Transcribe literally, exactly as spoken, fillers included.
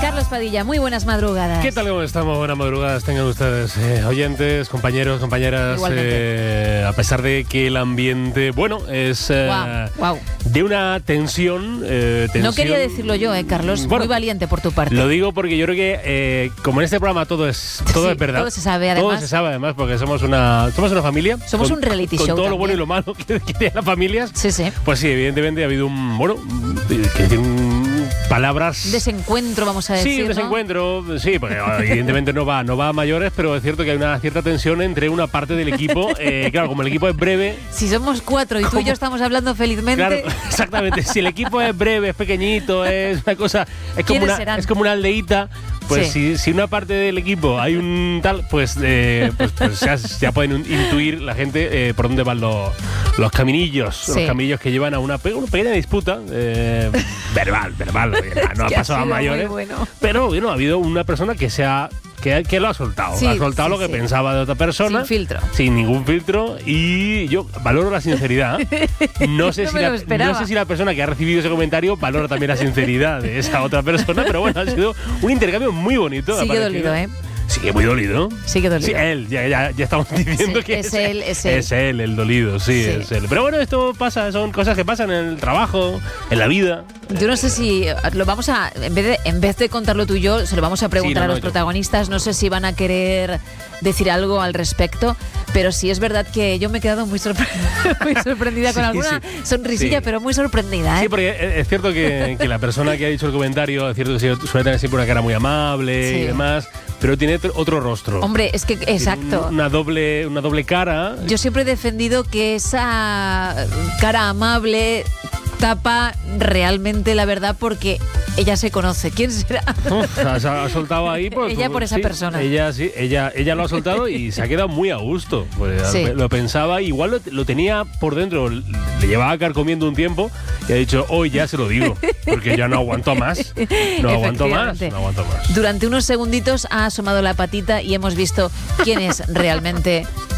Carlos Padilla, muy buenas madrugadas. ¿Qué tal? ¿Cómo estamos? Buenas madrugadas tengan ustedes, eh, oyentes, compañeros, compañeras. Eh, a pesar de que el ambiente, bueno, es eh, wow, wow. de una tensión, eh, tensión. No quería decirlo yo, eh, Carlos. Bueno, muy valiente por tu parte. Lo digo porque yo creo que, eh, como en este programa todo es todo sí, es verdad. Todo se sabe, además. Todo se sabe, además, porque somos una somos una familia. Somos con, un reality con show. Con todo también. lo bueno y lo malo que, que tienen las familias. Sí, sí. Pues sí, evidentemente ha habido un, bueno, que decir, palabras. Desencuentro, vamos a decir. Sí, un desencuentro, ¿no? Sí, porque evidentemente no va, no va a mayores, pero es cierto que hay una cierta tensión entre una parte del equipo. Eh, claro, como el equipo es breve. Si somos cuatro y tú y yo estamos hablando felizmente. Claro, exactamente. Si el equipo es breve, es pequeñito, es una cosa. Es como una, serán? es como una aldeíta. Pues sí. si, si una parte del equipo hay un tal, pues, eh, pues, pues ya, ya pueden intuir la gente eh, por dónde van los, los caminillos, sí. los caminillos que llevan a una, una pequeña disputa eh, verbal, verbal. No ha pasado a mayores, bueno. Pero bueno, ha habido una persona que se ha Que, que lo ha soltado, sí, ha soltado sí, lo que sí. pensaba de otra persona. Sin filtro. Sin ningún filtro. Y yo valoro la sinceridad. No sé, no si, la, no sé si la persona que ha recibido ese comentario valora también la sinceridad de esa otra persona, pero bueno, ha sido un intercambio muy bonito. Sigue dolido, ¿eh? Sigue muy dolido. Sigue dolido. Sí, él, ya, ya, ya estamos diciendo sí, que es, es él, es él. Es él, el dolido, sí, sí, es él. Pero bueno, esto pasa, son cosas que pasan en el trabajo, en la vida. Yo no sé si lo vamos a, en vez de, en vez de contarlo tú y yo, se lo vamos a preguntar sí, no, a los no, protagonistas. No sé si van a querer decir algo al respecto, pero sí es verdad que yo me he quedado muy, sorpre muy sorprendida con sí, alguna sí, sonrisilla, sí. pero muy sorprendida, ¿eh? Sí, porque es cierto que, que la persona que ha dicho el comentario, es cierto que suele tener siempre una cara muy amable sí. y demás, pero tiene otro rostro. Hombre, es que, exacto. Una doble, una doble cara. Yo siempre he defendido que esa cara amable tapa realmente la verdad porque ella se conoce. ¿Quién será? Uf, ha, ha soltado ahí pues, ella por esa sí, persona. Ella sí, ella, ella lo ha soltado y se ha quedado muy a gusto. Pues, sí. Lo pensaba, igual lo, lo tenía por dentro, le llevaba carcomiendo un tiempo y ha dicho, hoy ya se lo digo, porque ya no aguanto más. No aguanto más, no aguanto más. Durante unos segunditos ha asomado la patita y hemos visto quién es realmente